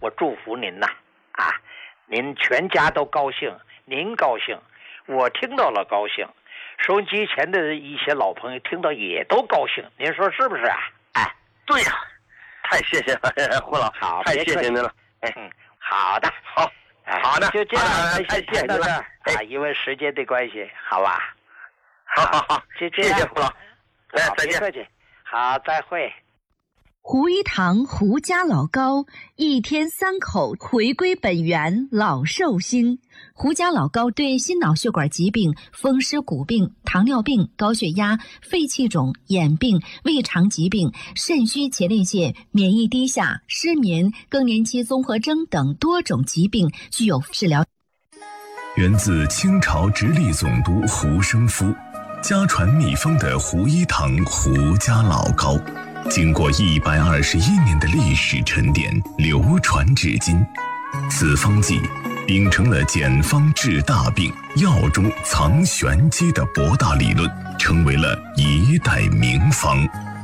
我祝福您呐，您全家都高兴，您高兴，我听到了高兴，收音机前的一些老朋友听到也都高兴，您说是不是啊？ 对呀，太谢谢了，胡老， 好， 太谢谢您了。 好的， 好的， 就这样， 太谢谢您了。 因为时间的关系，好吧？ 好， 就这样， 谢谢胡老，来，再见。 别客气，好，再会。 胡一堂胡家老高一天3口回归本源，老寿星。胡家老高对心脑血管疾病、风湿骨病、糖尿病、高血压、肺气肿、眼病、胃肠疾病、肾虚前列腺、免疫低下、失眠、更年期综合征等多种疾病具有治疗。 源自清朝直隶总督胡生夫，家传秘方的胡一堂胡家老高，经过121年的历史沉淀，流传至今。此方剂秉承了简方治大病、药中藏玄机的博大理论，成为了一代名方。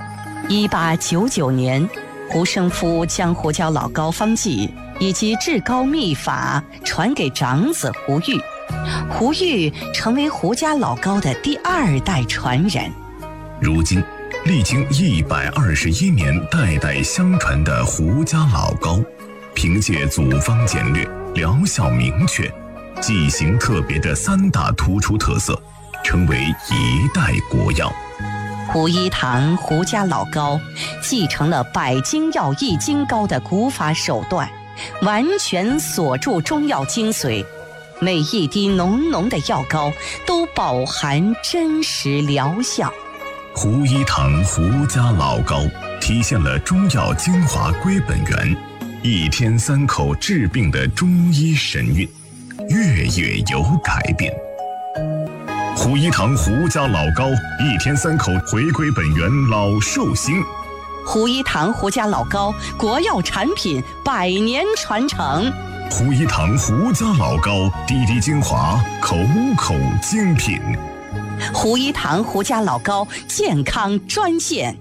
1899年，胡生夫将胡家老高方剂以及治高秘法传给长子胡玉，胡玉成为胡家老高的第2代传人。 如今历经121年代代相传的胡家老高，凭借组方简略、疗效明确、剂型特别的3大突出特色，成为一代国药。 胡一堂胡家老高继承了百金药一金膏的古法手段，完全锁住中药精髓，每一滴浓浓的药膏都饱含真实疗效。 胡一堂胡家老高体现了中药精华归本源，一天3口治病的中医神韵，月月有改变。胡一堂胡家老高一天3口回归本源，老寿星。 胡一堂胡家老高国药产品100年传承。 胡一堂胡家老高滴滴精华，口口精品。 胡一堂胡家老高健康专线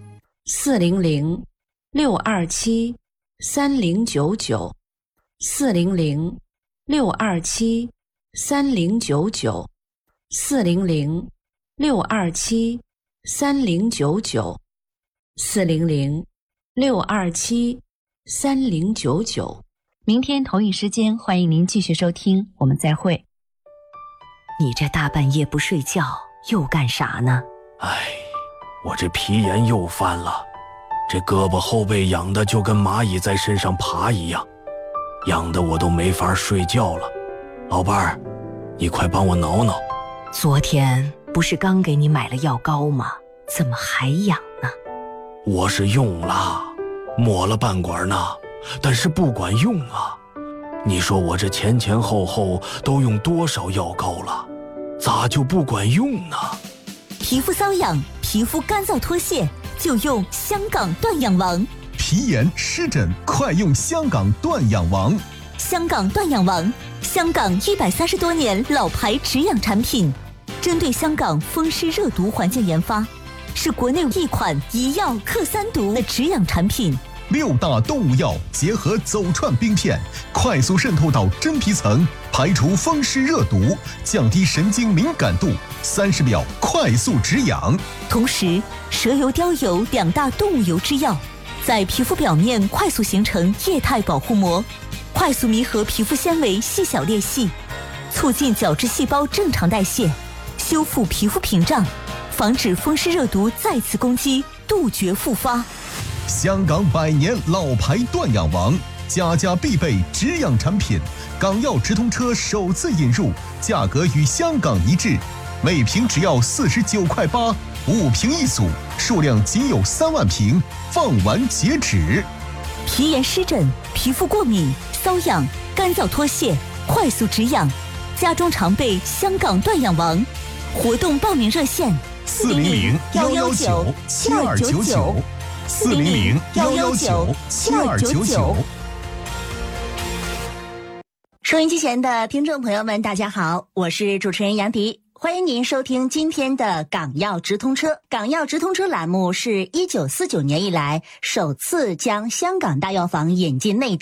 400-627-3099，400-627-3099，400-627-3099。明天同一时间，欢迎您继续收听，我们再会。 你这大半夜不睡觉又干啥呢？ 我这皮炎又犯了，这胳膊后背痒的就跟蚂蚁在身上爬一样，痒的我都没法睡觉了。老伴儿，你快帮我挠挠。 昨天不是刚给你买了药膏吗？怎么还痒呢？ 我是用了，抹了半管呢，但是不管用啊。你说我这前后后都用多少药膏了，咋就不管用呢？ 皮肤瘙痒、皮肤干燥脱屑，就用香港断痒王。 皮炎湿疹，快用香港断痒王。 香港断痒王，香港130多年老牌止痒产品，针对香港风湿热毒环境研发，是国内一款一药克3毒的止痒产品。 6大动物药结合走串冰片，快速渗透到真皮层，排除风湿热毒，降低神经敏感度，30秒快速止痒。 同时，蛇油、貂油2大动物油之药，在皮肤表面快速形成液态保护膜，快速弥合皮肤纤维细小裂隙，促进角质细胞正常代谢，修复皮肤屏障，防止风湿热毒再次攻击，杜绝复发。 香港100年老牌断痒王，家家必备止痒产品，港药直通车首次引入，价格与香港一致，每瓶只要49.8块，5瓶一组，数量仅有3万瓶，放完截止。 皮炎湿疹、皮肤过敏、瘙痒、干燥脱屑，快速止痒，家中常备香港断痒王。活动报名热线 400-119-7299，400-119-7299。 收音机前的听众朋友们，大家好，我是主持人杨迪，欢迎您收听今天的港药直通车。港药直通车栏目是1949年以来首次将香港大药房引进内地。